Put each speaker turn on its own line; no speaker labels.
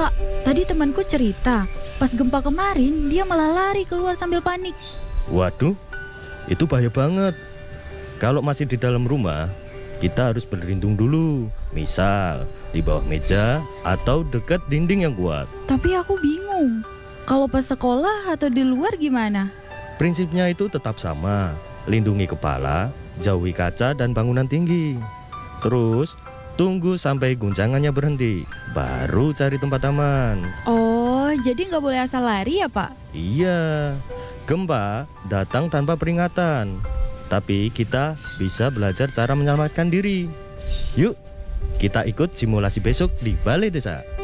Pak, tadi temanku cerita, pas gempa kemarin dia malah lari keluar sambil panik.
Waduh, itu bahaya banget. Kalau masih di dalam rumah, kita harus berlindung dulu. Misal, di bawah meja atau dekat dinding yang kuat.
Tapi aku bingung, kalau pas sekolah atau di luar gimana?
Prinsipnya itu tetap sama. Lindungi kepala, jauhi kaca dan bangunan tinggi. Terus, tunggu sampai guncangannya berhenti. Baru cari tempat aman.
Oh, jadi nggak boleh asal lari ya, Pak?
Iya, gempa datang tanpa peringatan. Tapi kita bisa belajar cara menyelamatkan diri. Yuk, kita ikut simulasi besok di Balai Desa.